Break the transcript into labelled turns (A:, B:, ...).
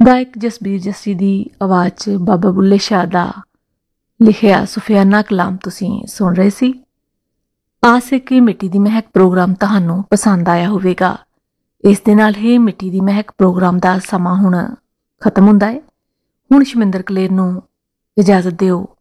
A: ਗਾਇਕ ਜਸਬੀਰ ਜੱਸੀ ਦੀ ਆਵਾਜ਼ 'ਚ ਬਾਬਾ ਬੁੱਲੇ ਸ਼ਾਹ ਦਾ ਲਿਖਿਆ ਸੁਫਿਆਨਾ ਕਲਾਮ ਤੁਸੀਂ ਸੁਣ ਰਹੇ ਸੀ। ਆਸ ਹੈ ਕਿ ਮਿੱਟੀ ਦੀ ਮਹਿਕ ਪ੍ਰੋਗਰਾਮ ਤੁਹਾਨੂੰ ਪਸੰਦ ਆਇਆ ਹੋਵੇਗਾ। ਇਸ ਦੇ ਨਾਲ ਹੀ ਮਿੱਟੀ ਦੀ ਮਹਿਕ ਪ੍ਰੋਗਰਾਮ ਦਾ ਸਮਾਂ ਹੁਣ ਖਤਮ ਹੁੰਦਾ ਹੈ। ਹੁਣ ਸ਼ਮਿੰਦਰ ਕਲੇਰ ਨੂੰ ਇਜਾਜ਼ਤ ਦਿਓ।